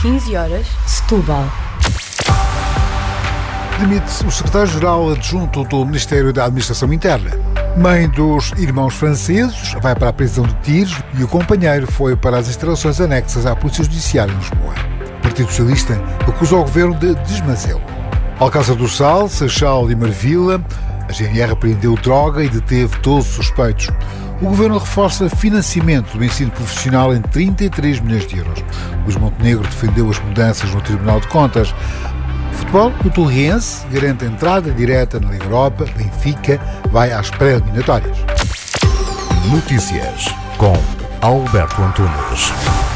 15 horas, Setúbal. Demite-se o secretário-geral adjunto do Ministério da Administração Interna. Mãe dos irmãos franceses vai para a prisão de Tires e o companheiro foi para as instalações anexas à Polícia Judiciária em Lisboa. O Partido Socialista acusa o governo de desmazelo. Alcácer do Sal, Seixal e Marvila, a GNR apreendeu droga e deteve 12 suspeitos. O governo reforça financiamento do ensino profissional em 33 milhões de euros. Luís Montenegro defendeu as mudanças no Tribunal de Contas. Futebol, o Torriense garante a entrada direta na Liga Europa. Benfica vai às pré-eliminatórias. Notícias com Alberto Antunes.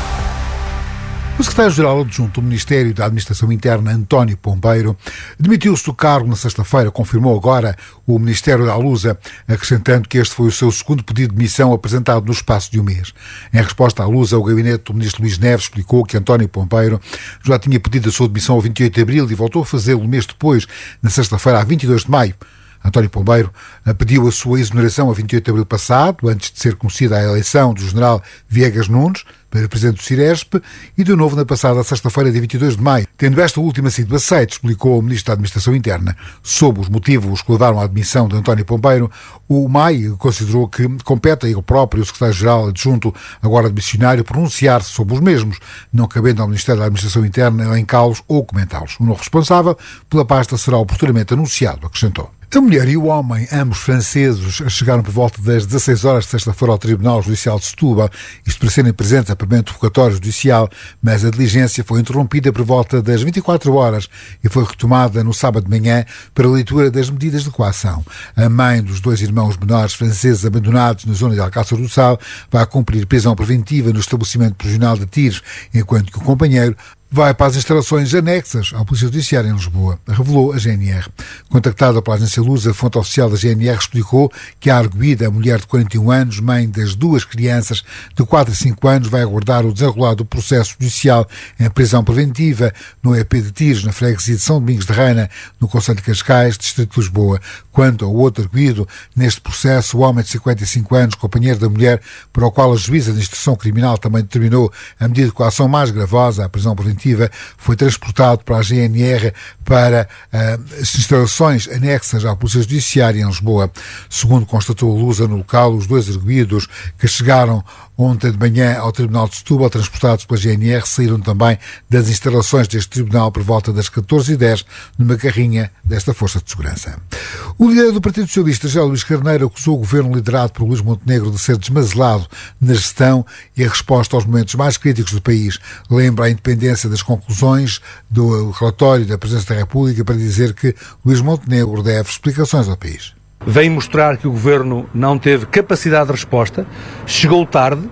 O secretário-geral adjunto do Ministério da Administração Interna, António Pombeiro, demitiu-se do cargo na sexta-feira, confirmou agora o Ministério da Lusa, acrescentando que este foi o seu segundo pedido de demissão apresentado no espaço de um mês. Em resposta à Lusa, o gabinete do ministro Luís Neves explicou que António Pombeiro já tinha pedido a sua demissão ao 28 de abril e voltou a fazê-lo um mês depois, na sexta-feira, a 22 de maio. António Pombeiro pediu a sua exoneração a 28 de abril passado, antes de ser conhecida a eleição do general Viegas Nunes para presidente do Ciresp, e de novo na passada sexta-feira, dia 22 de maio. Tendo esta última sido aceita, explicou o ministro da Administração Interna. Sob os motivos que levaram à admissão de António Pombeiro, o MAI considerou que compete a ele próprio, o secretário-geral adjunto, agora demissionário, pronunciar-se sobre os mesmos, não cabendo ao Ministério da Administração Interna elencá-los ou comentá-los. O novo responsável pela pasta será oportunamente anunciado, acrescentou. A mulher e o homem, ambos franceses, chegaram por volta das 16 horas de sexta-feira ao Tribunal Judicial de Setúbal, isto para serem presentes a primeiro interrogatório judicial, mas a diligência foi interrompida por volta das 24 horas e foi retomada no sábado de manhã para a leitura das medidas de coação. A mãe dos dois irmãos menores franceses abandonados na zona de Alcácer do Sal vai cumprir prisão preventiva no estabelecimento prisional de Tires, enquanto que o companheiro vai para as instalações anexas à Polícia Judiciária em Lisboa, revelou a GNR. Contactada pela agência Lusa, a fonte oficial da GNR explicou que a arguida, a mulher de 41 anos, mãe das duas crianças de 4 e 5 anos, vai aguardar o desenrolar do processo judicial em prisão preventiva no EP de Tires, na freguesia de São Domingos de Reina, no concelho de Cascais, distrito de Lisboa. Quanto ao outro arguido, neste processo, o homem de 55 anos, companheiro da mulher, para o qual a juíza de instrução criminal também determinou a medida de coação mais gravosa, a prisão preventiva, foi transportado para a GNR para as instalações anexas à Polícia Judiciária em Lisboa. Segundo constatou a Lusa no local, os dois arguidos que chegaram ontem de manhã ao Tribunal de Setúbal, transportados pela GNR, saíram também das instalações deste tribunal por volta das 14h10 numa carrinha desta Força de Segurança. O líder do Partido Socialista, José Luís Carneiro, acusou o governo liderado por Luís Montenegro de ser desmazelado na gestão e a resposta aos momentos mais críticos do país. Lembra a independência das conclusões do relatório da Presidência da República para dizer que Luís Montenegro deve explicações ao país. Vem mostrar que o governo não teve capacidade de resposta, chegou tarde,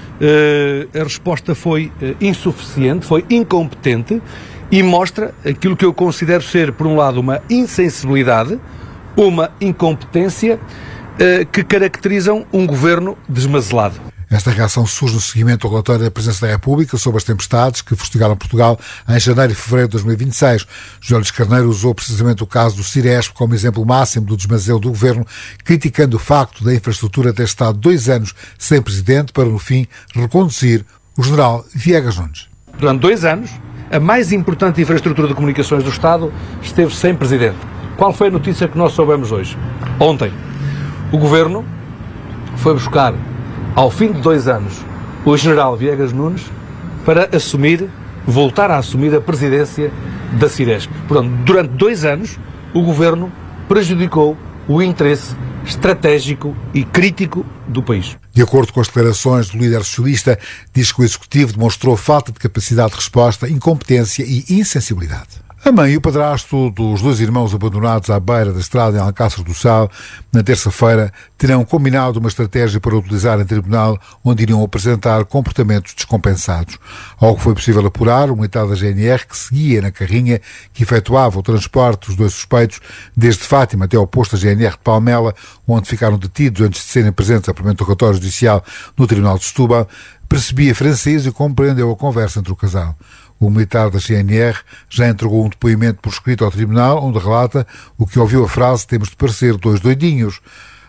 a resposta foi insuficiente, foi incompetente e mostra aquilo que eu considero ser, por um lado, uma insensibilidade, uma incompetência que caracterizam um governo desmazelado. Esta reação surge no seguimento do relatório da Presidência da República sobre as tempestades que fustigaram Portugal em janeiro e fevereiro de 2026. José Luís Carneiro usou precisamente o caso do Ciresp como exemplo máximo do desmazelo do governo, criticando o facto da infraestrutura ter estado 2 anos sem presidente para, no fim, reconduzir o general Viegas Nunes. Durante 2 anos, a mais importante infraestrutura de comunicações do Estado esteve sem presidente. Qual foi a notícia que nós soubemos hoje? Ontem, o governo foi buscar, ao fim de 2 anos, o general Viegas Nunes para voltar a assumir a presidência da Ciresp. Portanto, durante 2 anos, o governo prejudicou o interesse estratégico e crítico do país. De acordo com as declarações do líder socialista, diz que o Executivo demonstrou falta de capacidade de resposta, incompetência e insensibilidade. A mãe e o padrasto dos 2 irmãos abandonados à beira da estrada em Alcácer do Sal, na terça-feira, terão combinado uma estratégia para utilizar em tribunal onde iriam apresentar comportamentos descompensados. Ao que foi possível apurar, o militar da GNR que seguia na carrinha que efetuava o transporte dos 2 suspeitos desde Fátima até ao posto da GNR de Palmela, onde ficaram detidos antes de serem presentes ao primeiro interrogatório judicial no Tribunal de Setúbal, percebia francês e compreendeu a conversa entre o casal. O militar da GNR já entregou um depoimento por escrito ao tribunal, onde relata o que ouviu a frase "temos de parecer 2 doidinhos".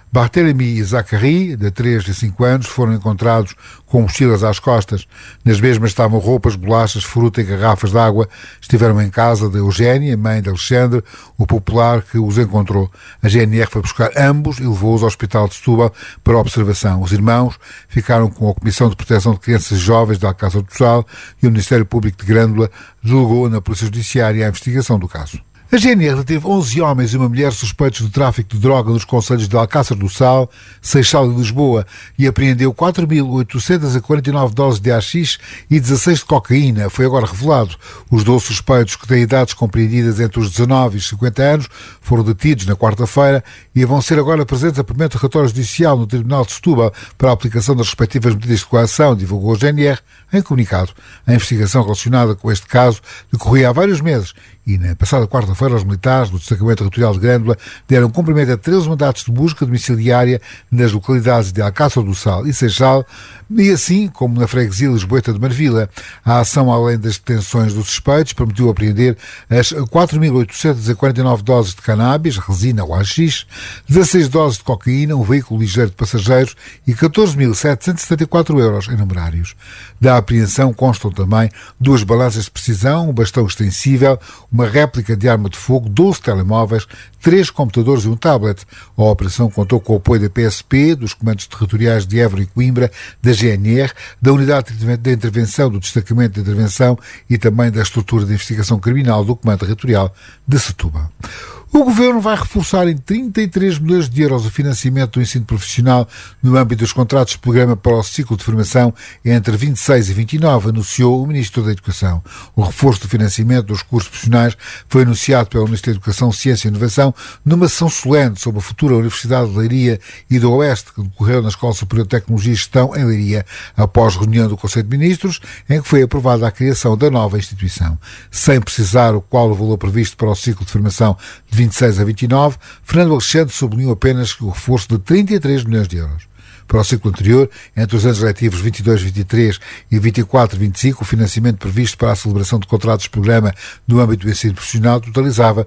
Barthélemy e Zachary, de 3 e 5 anos, foram encontrados com mochilas às costas. Nas mesmas estavam roupas, bolachas, fruta e garrafas de água. Estiveram em casa de Eugénia, mãe de Alexandre, o popular que os encontrou. A GNR foi buscar ambos e levou-os ao Hospital de Setúbal para observação. Os irmãos ficaram com a Comissão de Proteção de Crianças e Jovens da Alcácer do Sal e o Ministério Público de Grândola delegou na Polícia Judiciária a investigação do caso. A GNR deteve 11 homens e uma mulher suspeitos de tráfico de droga nos concelhos de Alcácer do Sal, Seixal e Lisboa e apreendeu 4.849 doses de haxixe e 16 de cocaína. Foi agora revelado. Os 12 suspeitos, que têm idades compreendidas entre os 19 e os 50 anos, foram detidos na quarta-feira e vão ser agora presentes a primeiro interrogatório judicial no Tribunal de Setúbal para a aplicação das respectivas medidas de coação, divulgou a GNR em comunicado. A investigação relacionada com este caso decorria há vários meses e na passada quarta-feira os militares do Destacamento Territorial de Grândola deram cumprimento a 13 mandatos de busca domiciliária nas localidades de Alcácer do Sal e Seixal, e assim como na freguesia lisboeta de Marvila. A ação, além das detenções dos suspeitos, permitiu apreender as 4.849 doses de cannabis, resina ou haxixe, 16 doses de cocaína, um veículo ligeiro de passageiros e 14.774 euros em numerários. Da apreensão constam também 2 balanças de precisão, um bastão extensível, uma réplica de arma de fogo, 12 telemóveis, 3 computadores e um tablet. A operação contou com o apoio da PSP, dos comandos territoriais de Évora e Coimbra, da GNR, da Unidade de Intervenção do Destacamento de Intervenção e também da Estrutura de Investigação Criminal do Comando Territorial de Setúbal. O Governo vai reforçar em 33 milhões de euros o financiamento do ensino profissional no âmbito dos contratos de programa para o ciclo de formação entre 26 e 29, anunciou o Ministro da Educação. O reforço do financiamento dos cursos profissionais foi anunciado pelo Ministro da Educação, Ciência e Inovação numa sessão solene sobre a futura Universidade de Leiria e do Oeste, que decorreu na Escola Superior de Tecnologia e Gestão em Leiria, após reunião do Conselho de Ministros, em que foi aprovada a criação da nova instituição. Sem precisar qual o valor previsto para o ciclo de formação de 26 a 29, Fernando Alexandre sublinhou apenas o reforço de 33 milhões de euros. Para o ciclo anterior, entre os anos letivos 22-23 e 24-25, o financiamento previsto para a celebração de contratos de programa no âmbito do ensino profissional totalizava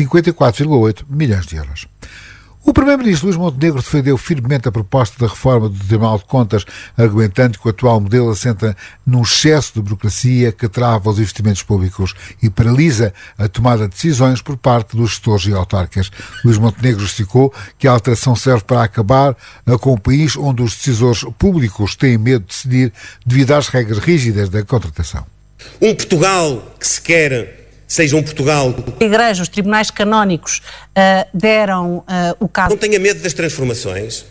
54,8 milhões de euros. O Primeiro-Ministro Luís Montenegro defendeu firmemente a proposta da reforma do Tribunal de Contas, argumentando que o atual modelo assenta num excesso de burocracia que trava os investimentos públicos e paralisa a tomada de decisões por parte dos gestores e autarcas. Luís Montenegro justificou que a alteração serve para acabar com um país onde os decisores públicos têm medo de decidir devido às regras rígidas da contratação. Um Portugal que se quer seja um Portugal... A Igreja, os tribunais canónicos deram o caso... Não tenha medo das transformações.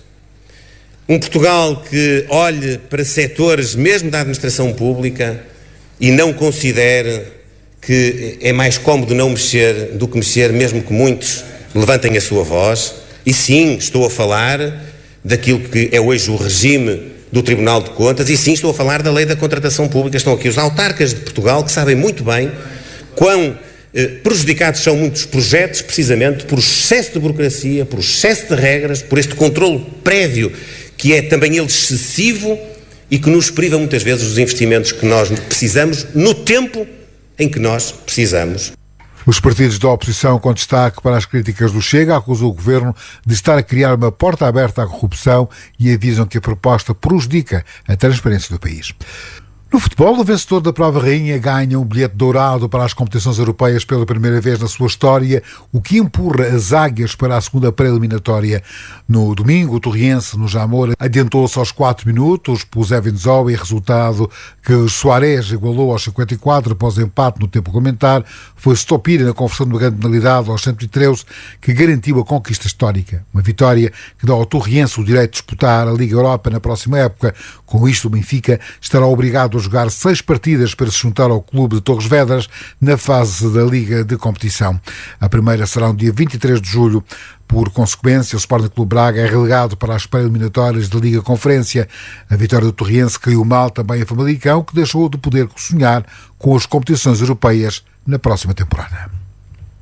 Um Portugal que olhe para setores, mesmo da administração pública, e não considere que é mais cómodo não mexer do que mexer, mesmo que muitos levantem a sua voz. E sim, estou a falar daquilo que é hoje o regime do Tribunal de Contas, e sim, estou a falar da Lei da Contratação Pública. Estão aqui os autarcas de Portugal que sabem muito bem quão prejudicados são muitos projetos, precisamente por excesso de burocracia, por excesso de regras, por este controlo prévio que é também ele excessivo e que nos priva muitas vezes dos investimentos que nós precisamos no tempo em que nós precisamos. Os partidos da oposição, com destaque para as críticas do Chega, acusam o Governo de estar a criar uma porta aberta à corrupção e avisam que a proposta prejudica a transparência do país. No futebol, o vencedor da Prova Rainha ganha um bilhete dourado para as competições europeias pela primeira vez na sua história, o que empurra as águias para a segunda pré-eliminatória. No domingo, o Torriense, no Jamor, adiantou-se aos 4 minutos, pôs Evans Zoe, resultado que o Soares igualou aos 54 após empate no tempo complementar. Foi Stopira na conversão de uma grande penalidade aos 113 que garantiu a conquista histórica. Uma vitória que dá ao Torriense o direito de disputar a Liga Europa na próxima época. Com isto, o Benfica estará obrigado a jogar 6 partidas para se juntar ao clube de Torres Vedras na fase da Liga de Competição. A primeira será no dia 23 de julho. Por consequência, o Sporting Clube Braga é relegado para as pré-eliminatórias da Liga Conferência. A vitória do Torriense caiu mal também a Famalicão, que deixou de poder sonhar com as competições europeias na próxima temporada.